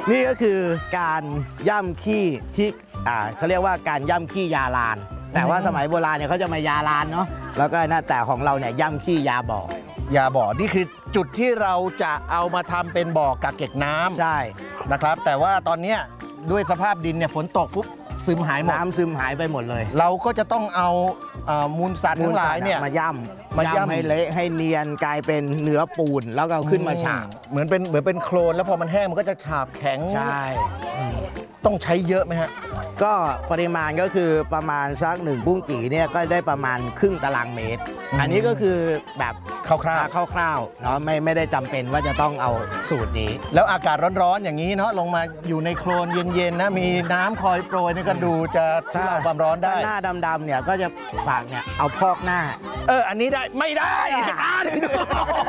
นี่ก็คือการย่ำขี้ที่เขาเรียกว่าการย่ำขี้ยาลานแต่ว่าสมัยโบราณเนี่ยเขาจะมายาลานเนาะแล้วก็น่าแต่ของเราเนี่ยย่ำขี้ยาบ่อยาบ่อนี่คือจุดที่เราจะเอามาทำเป็นบ่อกักเก็บน้ำใช่นะครับแต่ว่าตอนนี้ด้วยสภาพดินเนี่ยฝนตกปุ๊บซึมหายหมดน้ำซึมหายไปหมดเลยเราก็จะต้องเอามูลสัตว์ทั้งหลายเนี่ยมาย่ำให้เละให้เนียนกลายเป็นเนื้อปูนแล้วก็เอาขึ้นมาฉาบเหมือนเป็นโคลนแล้วพอมันแห้งมันก็จะฉาบแข็งใช่ต้องใช้เยอะไหมฮะก็ปริมาณก็คือประมาณสัก1 บุ้งกี่เนี่ยก็ได้ประมาณครึ่งตารางเมตรอันนี้ก็คือแบบคร่าวๆเนาะไม่ได้จำเป็นว่าจะต้องเอาสูตรนี้แล้วอากาศร้อนๆอย่างนี้เนาะลงมาอยู่ในโคลนเย็นๆนะมีน้ำคอยโปรยนี่ก็ดูจะทุเลาความร้อนได้หน้าดำๆเนี่ยก็จะฝากเนี่ยเอาพอกหน้าอันนี้ได้ไม่ได้